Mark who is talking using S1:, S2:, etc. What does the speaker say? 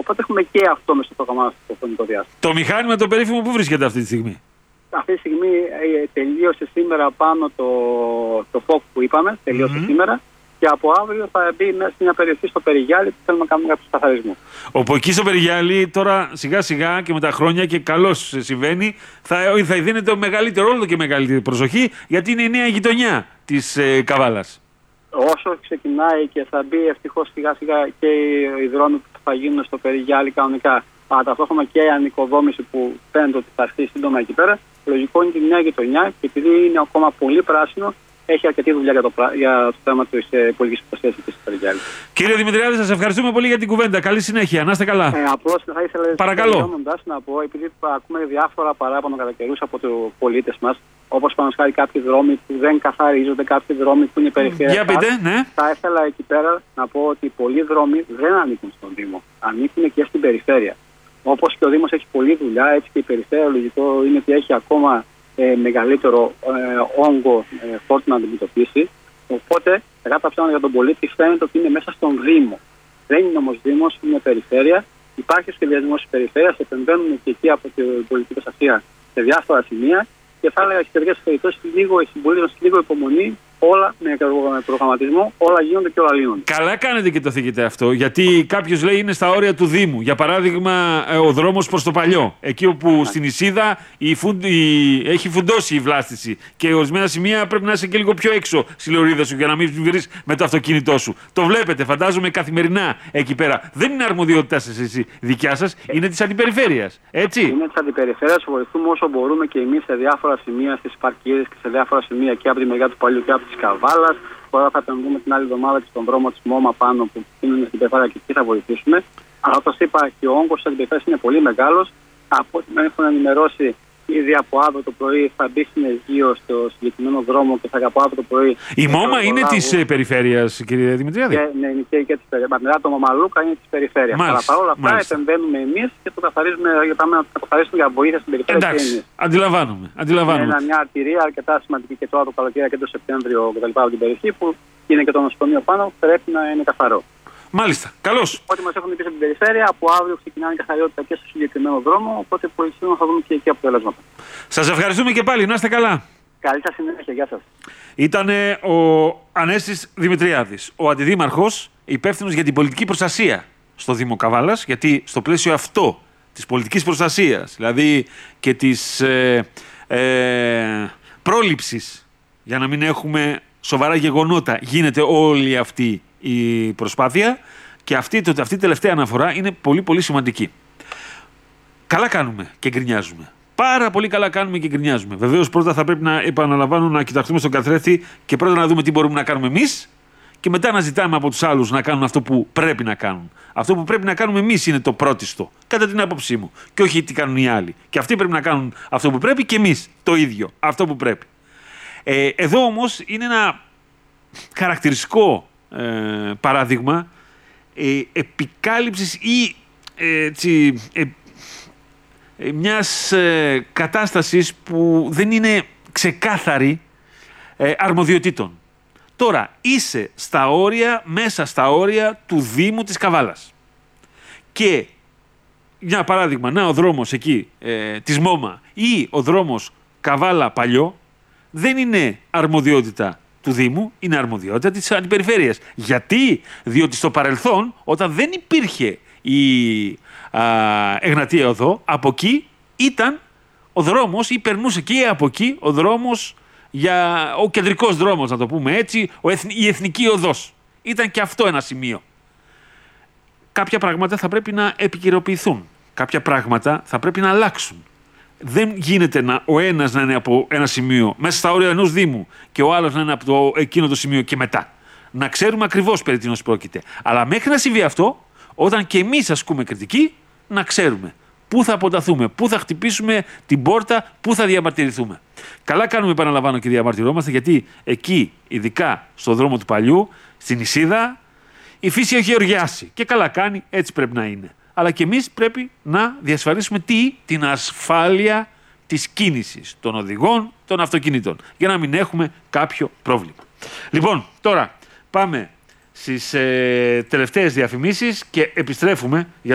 S1: Οπότε έχουμε και αυτό μέσα στο πρόγραμμά στο χρονικό διάστημα.
S2: Το μηχάνημα το περίφημο που βρίσκεται αυτή τη στιγμή?
S1: Αυτή τη στιγμή τελείωσε σήμερα πάνω το ΦΟΚ που είπαμε, τελείωσε σήμερα. Και από αύριο θα μπει μέσα σε μια περιοχή στο Περιγιάλι που θέλουμε να κάνουμε κάποιους καθαρισμούς.
S2: Όπου εκεί στο Περιγιάλι τώρα σιγά σιγά και με τα χρόνια και καλώς συμβαίνει, θα δίνεται μεγαλύτερο, όλο και μεγαλύτερη προσοχή, γιατί είναι η νέα γειτονιά της Καβάλας.
S1: Όσο ξεκινάει και θα μπει ευτυχώς σιγά σιγά και οι δρόμοι που θα γίνουν στο Περιγιάλι κανονικά, αλλά ταυτόχρονα και η ανοικοδόμηση που φαίνεται ότι θα έρθει σύντομα εκεί πέρα, λογικό είναι τη νέα γειτονιά και επειδή είναι ακόμα πολύ πράσινο, έχει αρκετή δουλειά για το θέμα της πολιτικής προστασίας της Περιγιάλης.
S2: Κύριε Δημητριάδη, σας ευχαριστούμε πολύ για την κουβέντα. Καλή συνέχεια. Να είστε καλά.
S1: Απλώς θα ήθελα να πω, επειδή ακούμε διάφορα παράπονα κατά καιρούς από τους πολίτες μας, όπως παραδείγματος κάποιοι δρόμοι που δεν καθαρίζονται, κάποιοι δρόμοι που είναι περιφέρεια.
S2: Για πείτε, ναι.
S1: Θα ήθελα εκεί πέρα να πω ότι πολλοί δρόμοι δεν ανήκουν στον Δήμο. Ανήκουν και στην περιφέρεια. Όπως και ο Δήμος έχει πολλή δουλειά, έτσι και η περιφέρεια λογικό είναι ότι έχει ακόμα μεγαλύτερο όγκο φόρτου να αντιμετωπίσει. Οπότε, κατά τα ψέματα για τον πολίτη, φαίνεται ότι είναι μέσα στον Δήμο. Δεν είναι όμως Δήμος, είναι περιφέρεια. Υπάρχει ο σχεδιασμός της περιφέρειας, επεμβαίνουν και εκεί από την πολιτική προστασία σε διάφορα σημεία. Και θα έλεγα σε τέτοιες περιπτώσεις λίγο οι συμπολίτες, λίγο υπομονή, όλα με προγραμματισμό, όλα γίνονται και όλα λύνονται.
S2: Καλά κάνετε και το θίγετε αυτό, γιατί κάποιος λέει είναι στα όρια του Δήμου. Για παράδειγμα, ο δρόμος προς το Παλιό, εκεί όπου στην Ισίδα έχει φουντώσει η βλάστηση και ορισμένα σημεία πρέπει να είσαι και λίγο πιο έξω στη λωρίδα σου για να μην βρεις με το αυτοκίνητό σου. Το βλέπετε, φαντάζομαι, καθημερινά εκεί πέρα. Δεν είναι αρμοδιότητά σας εσύ δικιά σας, είναι της αντιπεριφέρειας. Έτσι.
S1: Είναι της αντιπεριφέρειας, βοηθούμε όσο μπορούμε και εμείς σε διάφορα σημεία στις παρκίδες και σε διάφορα σημεία και από τη μεριά του Παλιού και από της Καβάλας. Τώρα θα επεμβούμε την άλλη εβδομάδα και στον δρόμο της ΜΟΜΑ πάνω που είναι στην περιφέρεια και εκεί θα βοηθήσουμε. Αλλά όπως είπα και ο όγκος της αντιπεριφέρειας είναι πολύ μεγάλος. Από ό,τι με έχουν ενημερώσει, ήδη από αύριο το πρωί θα μπει συνεργείο στο συγκεκριμένο δρόμο και θα από αύριο το πρωί.
S2: Η ΜΟΜΑ είναι της περιφέρειας, κύριε Δημητριάδη?
S1: Ναι, είναι και της περιφέρειας. Μετά το Μαμαλούκα είναι της περιφέρειας. Αλλά παρόλα αυτά επεμβαίνουμε εμείς και το καθαρίζουμε για βοήθεια στην περιφέρεια.
S2: Εντάξει, αντιλαμβάνομαι.
S1: Είναι μια αρτηρία αρκετά σημαντική και τώρα το καλοκαίρι και το Σεπτέμβριο κτλ. Από την περιοχή που είναι και το νοσοκομείο πάνω, πρέπει να είναι καθαρό.
S2: Μάλιστα. Καλώς.
S1: Ό,τι μας έχουν πει στην περιφέρεια, από αύριο ξεκινάνε η καθαριότητα και στο συγκεκριμένο δρόμο, οπότε πολύ σύντομα θα δούμε και εκεί αποτελέσματα.
S2: Σας ευχαριστούμε και πάλι. Να είστε καλά.
S1: Καλή σας συνέχεια. Γεια σας.
S2: Ήταν ο Ανέστης Δημητριάδης, ο αντιδήμαρχος υπεύθυνος για την πολιτική προστασία στο Δήμο Καβάλας, γιατί στο πλαίσιο αυτό της πολιτικής προστασίας, δηλαδή και της πρόληψης, για να μην έχουμε σοβαρά γεγονότα, γίνεται όλη αυτή η προσπάθεια και αυτή η τελευταία αναφορά είναι πολύ πολύ σημαντική. Καλά κάνουμε και γκρινιάζουμε. Πάρα πολύ καλά κάνουμε και γκρινιάζουμε. Βεβαίως πρώτα θα πρέπει να επαναλαμβάνω να κοιταχτούμε στον καθρέφτη και πρώτα να δούμε τι μπορούμε να κάνουμε εμείς και μετά να ζητάμε από τους άλλους να κάνουν αυτό που πρέπει να κάνουν. Αυτό που πρέπει να κάνουμε εμείς είναι το πρώτιστο, κατά την άποψή μου, και όχι τι κάνουν οι άλλοι. Και αυτοί πρέπει να κάνουν αυτό που πρέπει και εμείς το ίδιο, αυτό που πρέπει. Εδώ όμως είναι ένα χαρακτηριστικό παράδειγμα επικάλυψης ή μιας κατάστασης που δεν είναι ξεκάθαρη αρμοδιοτήτων. Τώρα είσαι μέσα στα όρια του Δήμου της Καβάλας και για παράδειγμα ο δρόμος εκεί της ΜΟΜΑ ή ο δρόμος Καβάλα Παλιό δεν είναι αρμοδιότητα του Δήμου, είναι αρμοδιότητα της αντιπεριφέρειας. Γιατί? Διότι στο παρελθόν, όταν δεν υπήρχε η Εγνατία Οδό, από εκεί ήταν ο δρόμος ή περνούσε και από εκεί ο δρόμος, ο κεντρικός δρόμος, να το πούμε έτσι, η Εθνική Οδός. Ήταν και αυτό ένα σημείο. Κάποια πράγματα θα πρέπει να επικαιροποιηθούν. Κάποια πράγματα θα πρέπει να αλλάξουν. Δεν γίνεται ο ένας να είναι από ένα σημείο μέσα στα όρια ενός Δήμου και ο άλλος να είναι από εκείνο το σημείο και μετά. Να ξέρουμε ακριβώς περί τίνος πρόκειται. Αλλά μέχρι να συμβεί αυτό, όταν και εμείς ασκούμε κριτική, να ξέρουμε πού θα αποταθούμε, πού θα χτυπήσουμε την πόρτα, πού θα διαμαρτυρηθούμε. Καλά κάνουμε, επαναλαμβάνω, και διαμαρτυρόμαστε, γιατί εκεί, ειδικά στον δρόμο του Παλιού, στην Ισίδα, η φύση έχει οργιάσει. Και καλά κάνει, έτσι πρέπει να είναι. Αλλά και εμείς πρέπει να διασφαλίσουμε την ασφάλεια της κίνησης των οδηγών των αυτοκινήτων, για να μην έχουμε κάποιο πρόβλημα. Λοιπόν, τώρα πάμε στις τελευταίες διαφημίσεις και επιστρέφουμε για